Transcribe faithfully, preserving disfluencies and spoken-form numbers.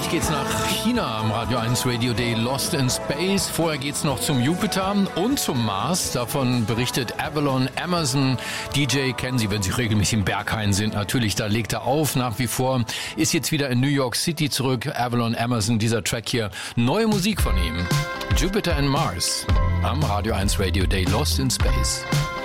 Gleich geht's nach China am Radio eins Radio Day Lost in Space. Vorher geht's noch zum Jupiter und zum Mars. Davon berichtet Avalon Emerson. D J kennen Sie, wenn Sie regelmäßig im Berghain sind. Natürlich, da legt er auf nach wie vor. Ist jetzt wieder in New York City zurück. Avalon Emerson, dieser Track hier. Neue Musik von ihm. Jupiter and Mars am Radio eins Radio Day Lost in Space.